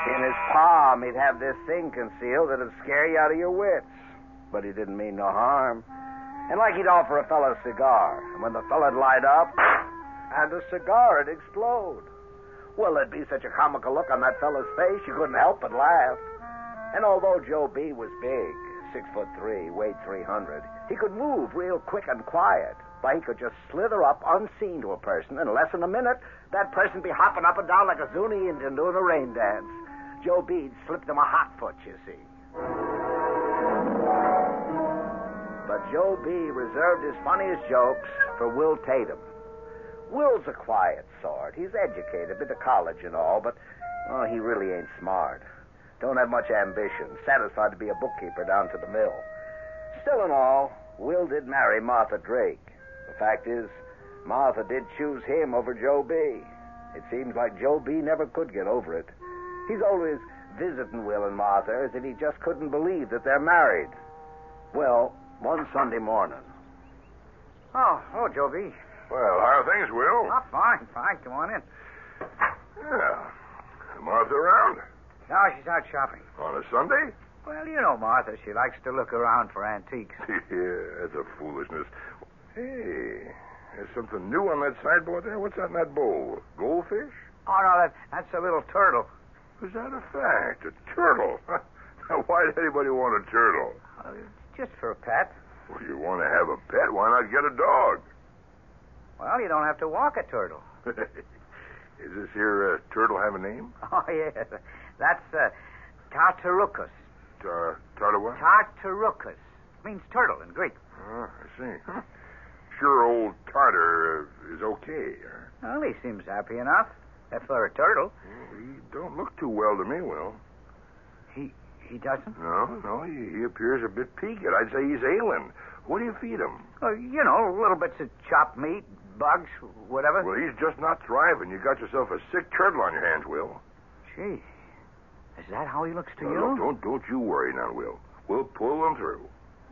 In his palm, he'd have this thing concealed that'd scare you out of your wits. But he didn't mean no harm. And like he'd offer a fellow a cigar, and when the fella'd light up, and the cigar'd explode. Well, there'd be such a comical look on that fellow's face, you couldn't help but laugh. And although Joe B. was big, 6'3", weighed 300, he could move real quick and quiet. Why, he could just slither up unseen to a person. In less than a minute, that person'd be hopping up and down like a Zuni Indian doing a rain dance. Joe B'd slipped him a hot foot, you see. But Joe B. reserved his funniest jokes for Will Tatum. Will's a quiet sort. He's educated, been to college and all, but, he really ain't smart. Don't have much ambition. Satisfied to be a bookkeeper down to the mill. Still and all, Will did marry Martha Drake. The fact is, Martha did choose him over Joe B. It seems like Joe B. never could get over it. He's always visiting Will and Martha as if he just couldn't believe that they're married. Well, one Sunday morning. Oh, hello, Joe B. Well, how are things, Will? Oh, fine. Come on in. Yeah. Martha around? No, she's out shopping. On a Sunday? Well, you know Martha. She likes to look around for antiques. Yeah, that's a foolishness. Hey, there's something new on that sideboard there. What's that in that bowl? Goldfish? Oh, no, that's a little turtle. Is that a fact? A turtle? Now, why does anybody want a turtle? Just for a pet. Well, you want to have a pet? Why not get a dog? Well, you don't have to walk a turtle. Is this here turtle have a name? Oh, yes. That's Tartarucus. Tartar what? Tartarucus. Means turtle in Greek. Oh, I see. Huh. Sure old Tartar is okay, huh? Well, he seems happy enough. For a turtle. Well, he don't look too well to me, Will. He doesn't? No, he appears a bit peaked. I'd say he's ailing. What do you feed him? Little bits of chopped meat, bugs, whatever. Well, he's just not thriving. You got yourself a sick turtle on your hands, Will. Gee, is that how he looks to you? No, don't you worry now, Will. We'll pull him through.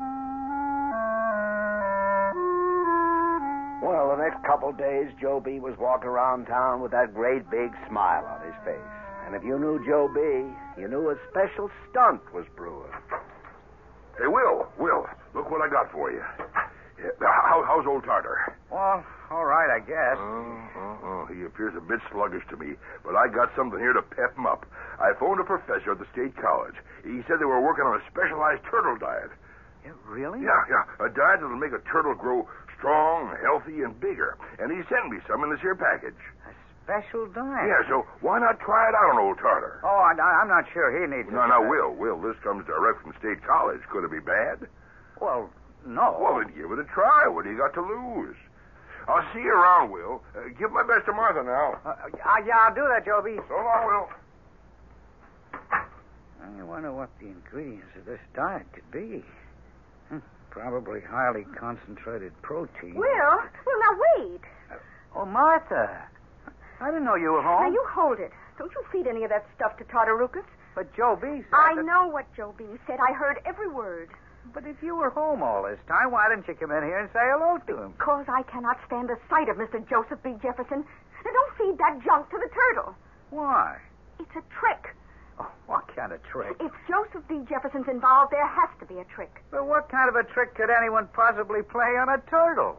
Well, the next couple days, Joe B. was walking around town with that great big smile on his face. And if you knew Joe B., you knew a special stunt was brewing. Hey, Will, look what I got for you. How's old Tartar? Well, all right, I guess. He appears a bit sluggish to me, but I got something here to pep him up. I phoned a professor at the state college. He said they were working on a specialized turtle diet. Yeah, really? Yeah. A diet that'll make a turtle grow strong, healthy, and bigger. And he sent me some in this here package. A special diet? Yeah, so why not try it out on old Tartar? Oh, I'm not sure he needs it. No, Will, this comes direct from state college. Could it be bad? Well, no. Well, then give it a try. What do you got to lose? I'll see you around, Will. Give my best to Martha now. Yeah, I'll do that, Joby. So long, Will. I wonder what the ingredients of this diet could be. Probably highly concentrated protein. Will, now wait. Oh, Martha. I didn't know you were home. Now, you hold it. Don't you feed any of that stuff to Tartarucas. But Joe B. said I know what Joe B. said. I heard every word. But if you were home all this time, why didn't you come in here and say hello to him? Because I cannot stand the sight of Mr. Joseph B. Jefferson. Now, don't feed that junk to the turtle. Why? It's a trick. Oh, what kind of trick? If Joseph B. Jefferson's involved, there has to be a trick. But what kind of a trick could anyone possibly play on a turtle?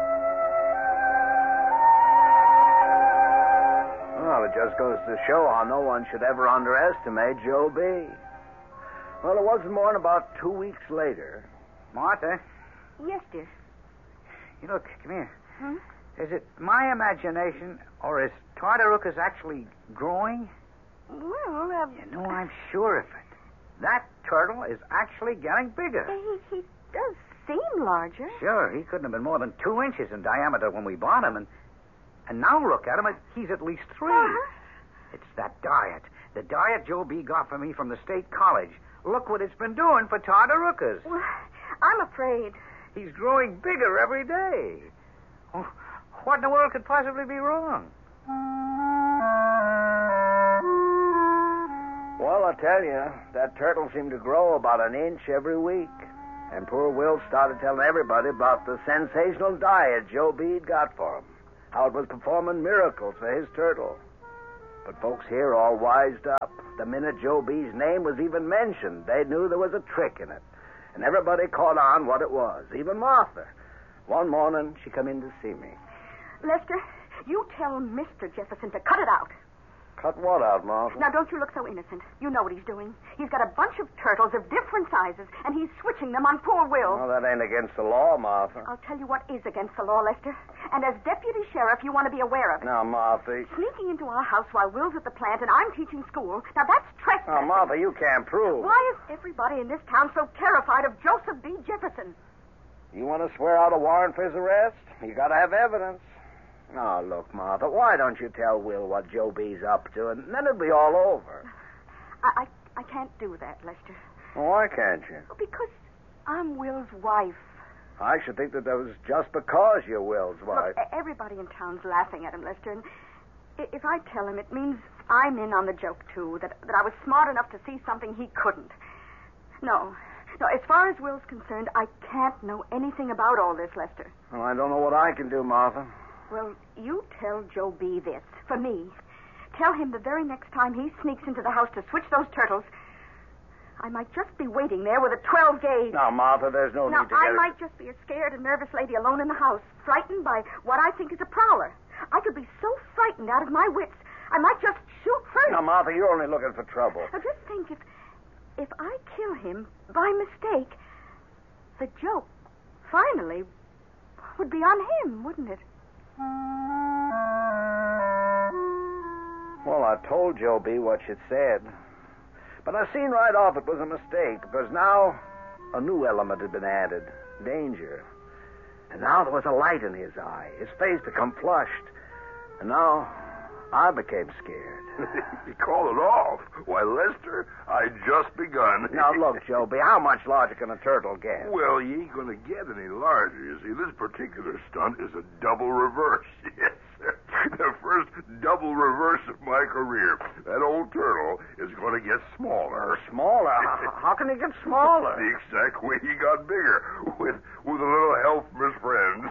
Well, it just goes to show how no one should ever underestimate Joe B. Well, it wasn't more than about 2 weeks later. Martha? Yes, dear. You look, come here. Is it my imagination, or is Tartarucus actually growing? Well, I'm sure of it. That turtle is actually getting bigger. He does seem larger. Sure, he couldn't have been more than 2 inches in diameter when we bought him, and now look at him, he's at least 3. It's that diet. The diet Joe B. got for me from the state college. Look what it's been doing for Tartarucus. Well, I'm afraid. He's growing bigger every day. Oh, what in the world could possibly be wrong? Well, I tell you, that turtle seemed to grow about an inch every week. And poor Will started telling everybody about the sensational diet Joe B'd got for him. How it was performing miracles for his turtle. But folks here all wised up. The minute Joe B's name was even mentioned, they knew there was a trick in it. And everybody caught on what it was, even Martha. One morning, she come in to see me. Lester, you tell Mr. Jefferson to cut it out. Cut what out, Martha? Now, don't you look so innocent. You know what he's doing. He's got a bunch of turtles of different sizes, and he's switching them on poor Will. Oh, that ain't against the law, Martha. I'll tell you what is against the law, Lester. And as deputy sheriff, you want to be aware of it. Now, Martha... Sneaking into our house while Will's at the plant and I'm teaching school, now that's trespassing. Now, Martha, you can't prove. Why is everybody in this town so terrified of Joseph B. Jefferson? You want to swear out a warrant for his arrest? You got to have evidence. Now, look, Martha, why don't you tell Will what Joe B's up to, and then it'll be all over. I can't do that, Lester. Well, why can't you? Because I'm Will's wife. I should think that was just because you're Will's wife. Look, everybody in town's laughing at him, Lester, and if I tell him, it means I'm in on the joke, too, that I was smart enough to see something he couldn't. No, as far as Will's concerned, I can't know anything about all this, Lester. Well, I don't know what I can do, Martha. Well, you tell Joe B. this, for me. Tell him the very next time he sneaks into the house to switch those turtles, I might just be waiting there with a 12-gauge. Now, Martha, there's no need to I might just be a scared and nervous lady alone in the house, frightened by what I think is a prowler. I could be so frightened out of my wits, I might just shoot first. Now, Martha, you're only looking for trouble. Now, just think, if I kill him by mistake, the joke, finally, would be on him, wouldn't it? Well, I told Joe B. what she'd said. But I seen right off it was a mistake, because now a new element had been added. Danger. And now there was a light in his eye. His face become flushed. And now I became scared. You call it off? Why, Lester, I just begun. Now, look, Joe B., how much larger can a turtle get? Well, you ain't going to get any larger. You see, this particular stunt is a double reverse. Yes, sir. The first double reverse of my career. That old turtle is going to get smaller. Smaller? How can he get smaller? The exact way he got bigger, with a little help from his friends.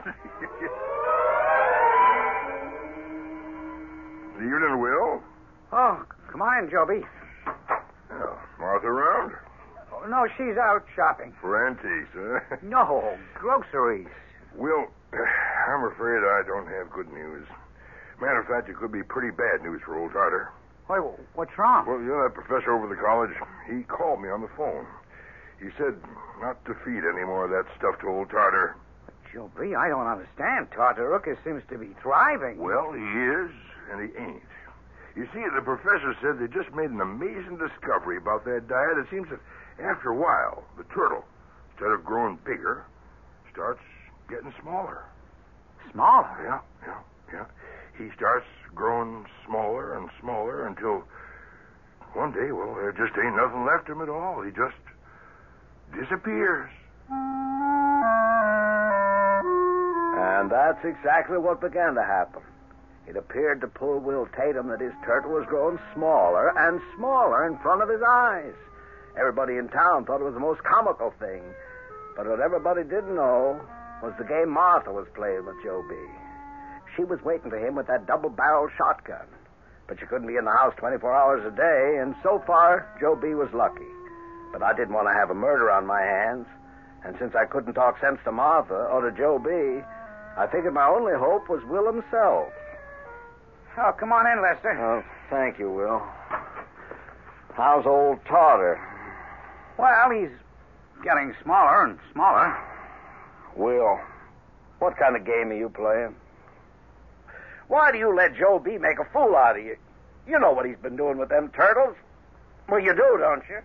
Evening, Will. Oh, come on in, Joby. Oh, Martha around? Oh, no, she's out shopping. For antiques, huh? No, groceries. Will, I'm afraid I don't have good news. Matter of fact, it could be pretty bad news for old Tartar. Why, what's wrong? Well, you know that professor over the college? He called me on the phone. He said not to feed any more of that stuff to old Tartar. Joby, I don't understand. Tartarucus seems to be thriving. Well, he is, and he ain't. You see, the professor said they just made an amazing discovery about that diet. It seems that after a while, the turtle, instead of growing bigger, starts getting smaller. Smaller? Yeah. He starts growing smaller and smaller until one day, well, there just ain't nothing left of him at all. He just disappears. And that's exactly what began to happen. It appeared to poor Will Tatum that his turtle was growing smaller and smaller in front of his eyes. Everybody in town thought it was the most comical thing. But what everybody didn't know was the game Martha was playing with Joe B. She was waiting for him with that double-barreled shotgun. But she couldn't be in the house 24 hours a day, and so far, Joe B. was lucky. But I didn't want to have a murder on my hands. And since I couldn't talk sense to Martha or to Joe B., I figured my only hope was Will himself. Oh, come on in, Lester. Oh, thank you, Will. How's old Tartar? Well, he's getting smaller and smaller. Will, what kind of game are you playing? Why do you let Joe B. make a fool out of you? You know what he's been doing with them turtles. Well, you do, don't you?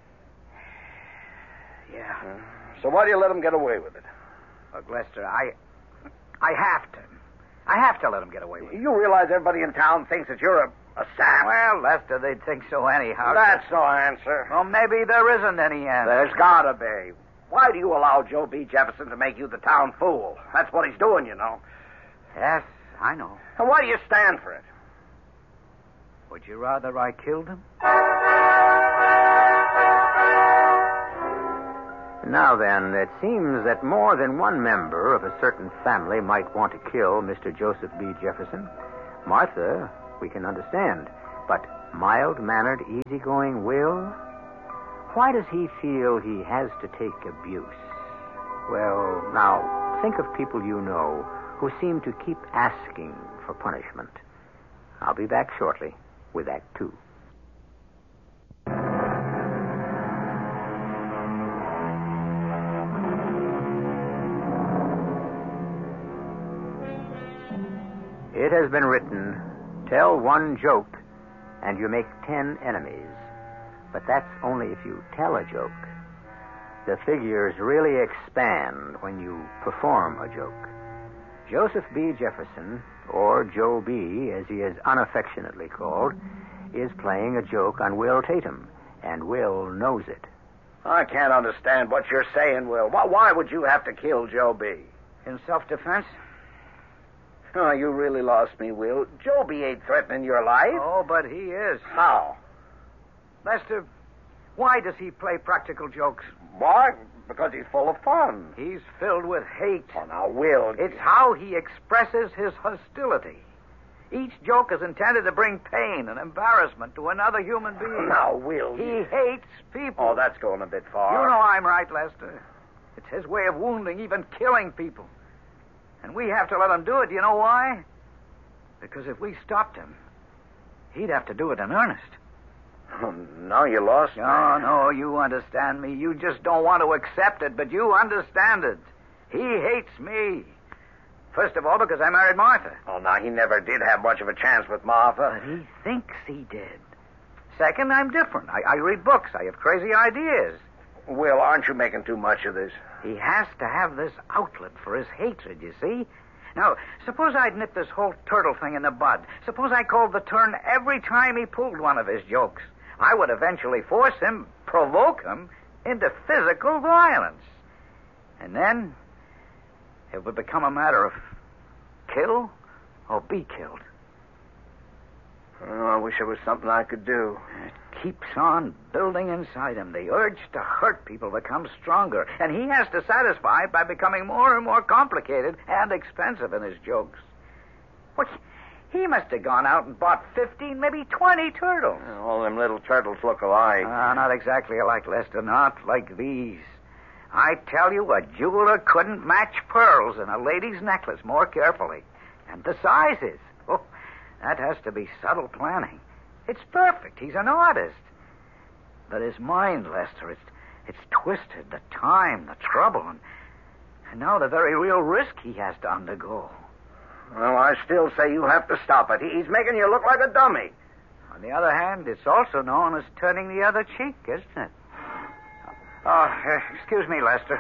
Yeah. So why do you let him get away with it? Look, Lester, I have to. I have to let him get away with it. You realize everybody in town thinks that you're a sap? Well, Lester, they'd think so anyhow. That's no answer. Well, maybe there isn't any answer. There's gotta be. Why do you allow Joe B. Jefferson to make you the town fool? That's what he's doing, you know. Yes, I know. And why do you stand for it? Would you rather I killed him? Now then, it seems that more than one member of a certain family might want to kill Mr. Joseph B. Jefferson. Martha, we can understand. But mild-mannered, easygoing Will? Why does he feel he has to take abuse? Well, now, think of people you know who seem to keep asking for punishment. I'll be back shortly with Act Two. It has been written, tell one joke and you make 10 enemies. But that's only if you tell a joke. The figures really expand when you perform a joke. Joseph B. Jefferson, or Joe B., as he is unaffectionately called, is playing a joke on Will Tatum, and Will knows it. I can't understand what you're saying, Will. Why would you have to kill Joe B.? In self-defense? Oh, you really lost me, Will. Joe B. ain't threatening your life. Oh, but he is. How? Lester, why does he play practical jokes? Why? Because he's full of fun. He's filled with hate. Oh, now, Will... It's how he expresses his hostility. Each joke is intended to bring pain and embarrassment to another human being. Now, Will... He hates people. Oh, that's going a bit far. You know I'm right, Lester. It's his way of wounding, even killing people. And we have to let him do it. You know why? Because if we stopped him, he'd have to do it in earnest. Oh, now you lost me. No, you understand me. You just don't want to accept it, but you understand it. He hates me. First of all, because I married Martha. Oh, now, he never did have much of a chance with Martha. But he thinks he did. Second, I'm different. I read books. I have crazy ideas. Will, aren't you making too much of this? He has to have this outlet for his hatred, you see. Now, suppose I'd nipped this whole turtle thing in the bud. Suppose I called the turn every time he pulled one of his jokes. I would eventually force him, provoke him, into physical violence. And then it would become a matter of kill or be killed. Oh, I wish there was something I could do. It keeps on building inside him. The urge to hurt people becomes stronger, and he has to satisfy it by becoming more and more complicated and expensive in his jokes. What? He must have gone out and bought 15, maybe 20 turtles. All them little turtles look alike. Not exactly alike, Lester. Not like these. I tell you, a jeweler couldn't match pearls in a lady's necklace more carefully. And the sizes. Oh, that has to be subtle planning. It's perfect. He's an artist. But his mind, Lester, it's twisted. The time, the trouble, and now the very real risk he has to undergo. Well, I still say you have to stop it. He's making you look like a dummy. On the other hand, it's also known as turning the other cheek, isn't it? Excuse me, Lester.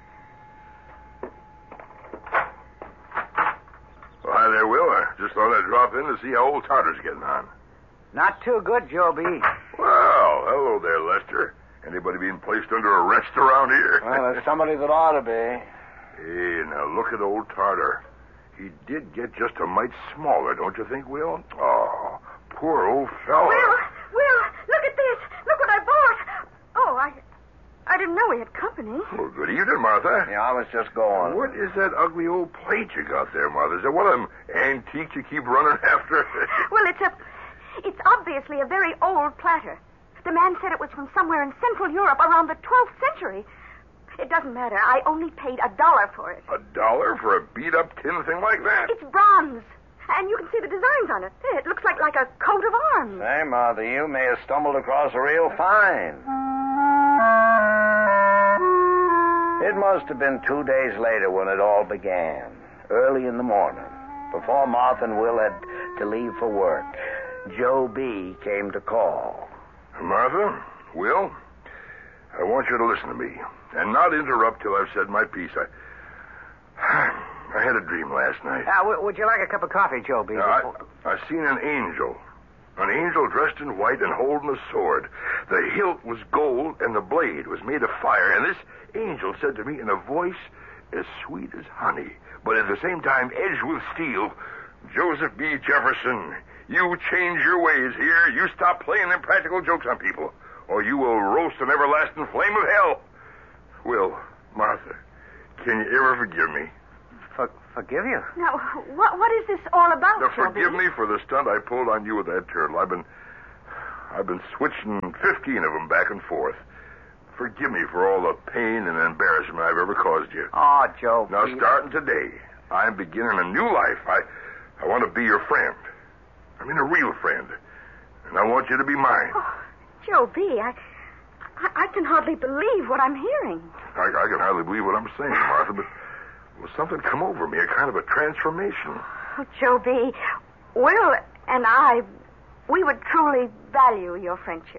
Well, hi there, Will. I just thought I'd drop in to see how old Tartar's getting on. Not too good, Joe B. Well, hello there, Lester. Anybody being placed under arrest around here? Well, there's somebody that ought to be. Hey, now look at old Tartar. He did get just a mite smaller, don't you think, Will? Oh, poor old fella. Will, look at this. Look what I bought. Oh, I didn't know we had company. Well, good evening, Martha. Yeah, I was just going. What is that ugly old plate you got there, Martha? Is that one of them antiques you keep running after? Well, it's obviously a very old platter. The man said it was from somewhere in Central Europe around the 12th century. It doesn't matter. I only paid $1 for it. $1 for a beat-up tin thing like that? It's bronze. And you can see the designs on it. It looks like a coat of arms. Hey, Martha, you may have stumbled across a real find. It must have been 2 days later when it all began, early in the morning, before Martha and Will had to leave for work. Joe B. came to call. Martha, Will, I want you to listen to me and not interrupt till I've said my piece. I had a dream last night. Would you like a cup of coffee, Joe B? I seen an angel dressed in white and holding a sword. The hilt was gold and the blade was made of fire. And this angel said to me in a voice as sweet as honey, but at the same time edged with steel, Joseph B. Jefferson, you change your ways here. You stop playing them practical jokes on people, or you will roast an everlasting flame of hell. Will, Martha, can you ever forgive me? Forgive you? Now, what is this all about, Now, Joe B? forgive me for the stunt I pulled on you with that turtle. I've been I've been switching 15 of them back and forth. Forgive me for all the pain and embarrassment I've ever caused you. Oh, Joe. Now, starting today, I'm beginning a new life. I want to be your friend. I mean, a real friend. And I want you to be mine. Oh, Joe B., I can hardly believe what I'm hearing. I can hardly believe what I'm saying, Martha, but something come over me, a kind of a transformation. Oh, Joe B., Will and I, we would truly value your friendship.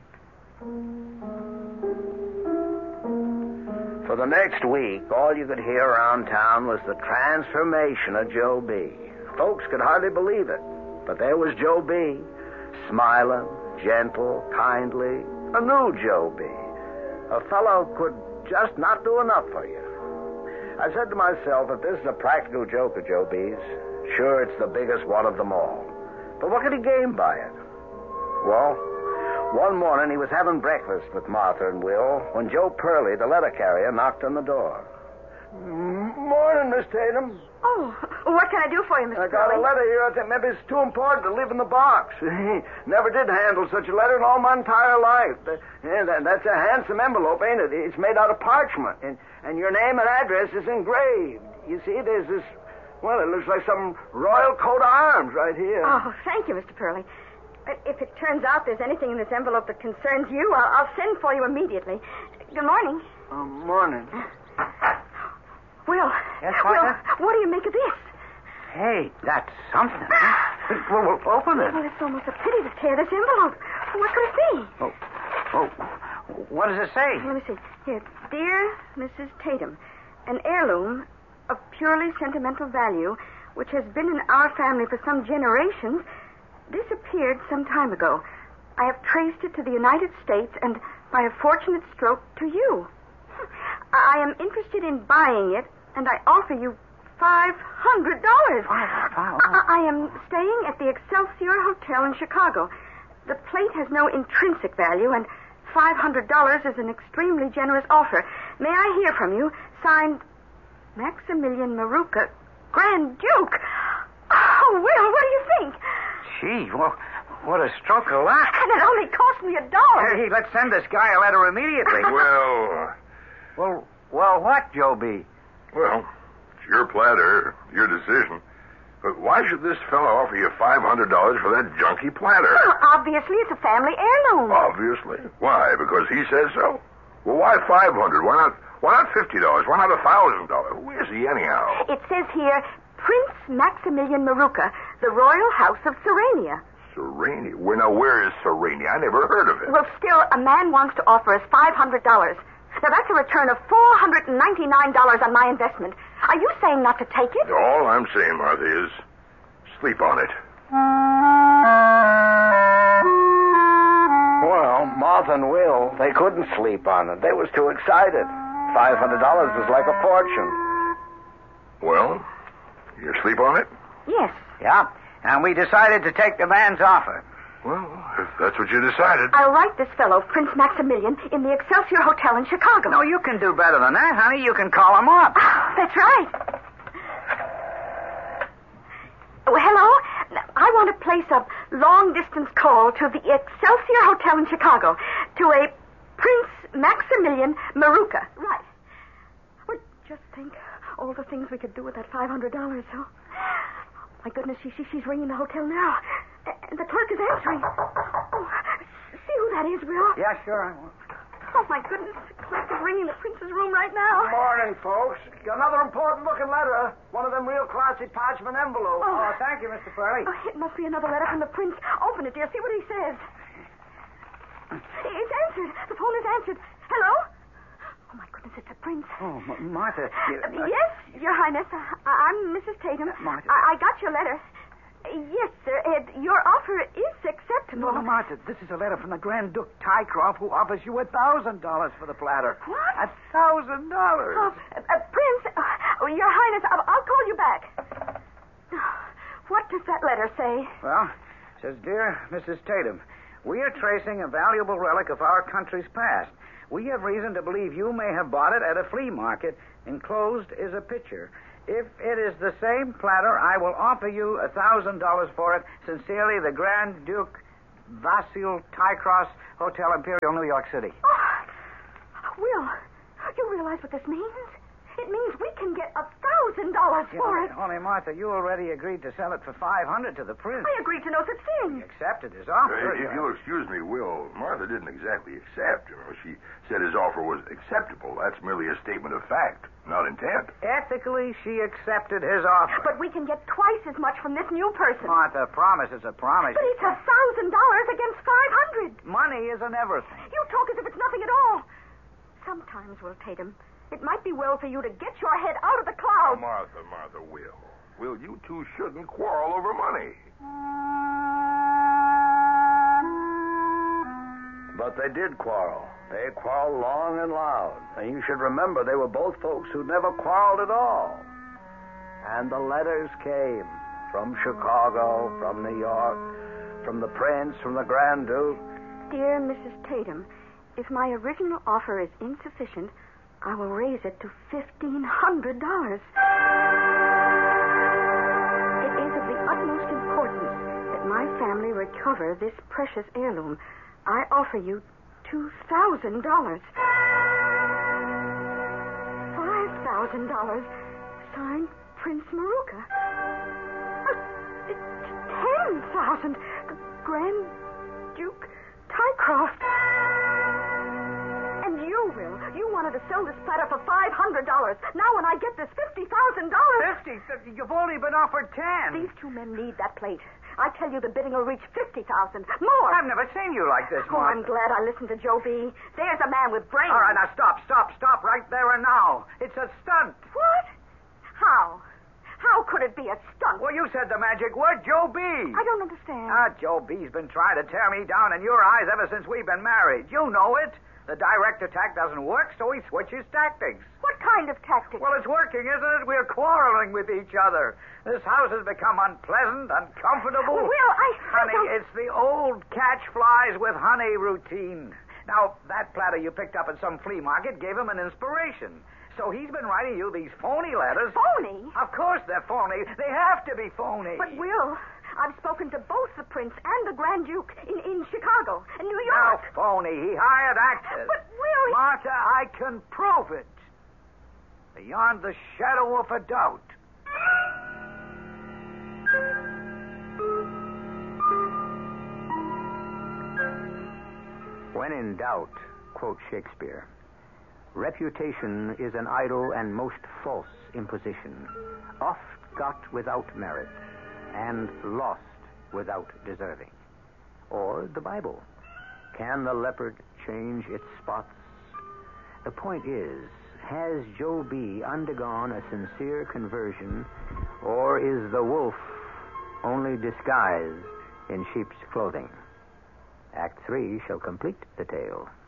For the next week, all you could hear around town was the transformation of Joe B. Folks could hardly believe it, but there was Joe B., smiling, gentle, kindly, a new Joe B., a fellow could just not do enough for you. I said to myself, if this is a practical joke of Joe B.'s, sure, it's the biggest one of them all. But what could he gain by it? Well, one morning he was having breakfast with Martha and Will when Joe Purley, the letter carrier, knocked on the door. Morning, Miss Tatum. Oh, what can I do for you, Mr. I got a Purley? letter here. I think maybe it's too important to leave in the box. Never did handle such a letter in all my entire life. That's a handsome envelope, ain't it? It's made out of parchment, and your name and address is engraved. You see, there's this, well, it looks like some royal coat of arms right here. Oh, thank you, Mr. Purley. If it turns out there's anything in this envelope that concerns you, I'll send for you immediately. Good morning. Morning. Will. Yes, Will, Martha? what do you make of this? Hey, that's something. Well, open it. Well, it's almost a pity to tear this envelope. What could it be? Oh, what does it say? Let me see. Here, dear Mrs. Tatum, an heirloom of purely sentimental value, which has been in our family for some generations, disappeared some time ago. I have traced it to the United States and, by a fortunate stroke, to you. I am interested in buying it, and I offer you $500. I am staying at the Excelsior Hotel in Chicago. The plate has no intrinsic value, and $500 is an extremely generous offer. May I hear from you? Signed, Maximilian Maruca, Grand Duke. Oh, Will, what do you think? Gee, well, what a stroke of luck. And it only cost me $1. Hey, let's send this guy a letter immediately. Well, what, Joe B.? Well, it's your platter, your decision. But why should this fellow offer you $500 for that junky platter? Well, obviously, it's a family heirloom. Obviously. Why? Because he says so? Well, why $500? Why not $50? Why not $1,000? Who is he anyhow? It says here, Prince Maximilian Maruca, the Royal House of Serenia. Serenia? Where is Serenia? I never heard of it. Well, still, a man wants to offer us $500. Now, that's a return of $499 on my investment. Are you saying not to take it? All I'm saying, Martha, is sleep on it. Well, Martha and Will, they couldn't sleep on it. They was too excited. $500 was like a fortune. Well, you sleep on it? Yes. Yeah, and we decided to take the man's offer. Well, if that's what you decided. I'll write this fellow, Prince Maximilian, in the Excelsior Hotel in Chicago. No, you can do better than that, honey. You can call him up. That's right. Oh, hello? I want to place a long-distance call to the Excelsior Hotel in Chicago to a Prince Maximilian Maruca. Right. Well, just think all the things we could do with that $500. Oh, my goodness, she's ringing the hotel now. And the clerk is answering. Oh, see who that is, Will? Yeah, sure. Oh, my goodness, the clerk is ringing the prince's room right now. Good morning, folks. Another important-looking letter. One of them real classy parchment envelopes. Oh, thank you, Mr. Purley. Oh, it must be another letter from the prince. Open it, dear. See what he says. It's answered. The phone is answered. Hello? Oh, my goodness, it's the prince. Oh, Martha. Yes, Your Highness. I'm Mrs. Tatum. Martha. I got your letter. Yes, sir. Your offer is acceptable. No, Martha, this is a letter from the Grand Duke Tycroft, who offers you $1,000 for the platter. What? $1,000. Prince, Your Highness, I'll call you back. What does that letter say? Well, it says, Dear Mrs. Tatum, we are tracing a valuable relic of our country's past. We have reason to believe you may have bought it at a flea market. Enclosed is a picture. If it is the same platter, I will offer you $1,000 for it. Sincerely, the Grand Duke Vasil Tycross Hotel, Imperial, New York City. Oh, Will, you realize what this means? It means we can get $1,000 for it. Only, Martha, you already agreed to sell it for $500 to the prince. I agreed to no such thing. He accepted his offer. If you'll excuse me, Will, Martha didn't exactly accept. She said his offer was acceptable. That's merely a statement of fact, not intent. Ethically, she accepted his offer. But we can get twice as much from this new person. Martha, a promise is a promise. But it's $1,000 against $500. Money isn't everything. You talk as if it's nothing at all. Sometimes, Will Tatum, it might be well for you to get your head out of the clouds. Martha, Will, you two shouldn't quarrel over money. But they did quarrel. They quarreled long and loud. And you should remember they were both folks who never quarreled at all. And the letters came from Chicago, from New York, from the Prince, from the Grand Duke. Dear Mrs. Tatum, if my original offer is insufficient, I will raise it to $1,500. It is of the utmost importance that my family recover this precious heirloom. I offer you $2,000. $5,000. Signed, Prince Maruka. 10,000. Grand Duke Tycroft. And you, Will. You wanted to sell this platter for $500. Now when I get this $50,000... 50? You've only been offered 10. These two men need that plate. I tell you the bidding will reach $50,000. More. I've never seen you like this, Oh, Martha. I'm glad I listened to Joe B. There's a man with brains. All right, now stop right there and now. It's a stunt. What? How? How could it be a stunt? Well, you said the magic word, Joe B. I don't understand. Joe B's been trying to tear me down in your eyes ever since we've been married. You know it. The direct attack doesn't work, so he switches tactics. What kind of tactics? Well, it's working, isn't it? We're quarreling with each other. This house has become unpleasant, uncomfortable. Will, Honey, it's the old catch flies with honey routine. Now, that platter you picked up at some flea market gave him an inspiration. So he's been writing you these phony letters. Phony? Of course they're phony. They have to be phony. But, Will, I've spoken to both the Prince and the Grand Duke in Chicago and New Now, York. phony. He hired actors. But, Will... Martha, I can prove it. Beyond the shadow of a doubt. When in doubt, quote Shakespeare, reputation is an idle and most false imposition, oft got without merit, and lost without deserving. Or the Bible. Can the leopard change its spots? The point is, has Joe B. undergone a sincere conversion, or is the wolf only disguised in sheep's clothing? Act 3 shall complete the tale.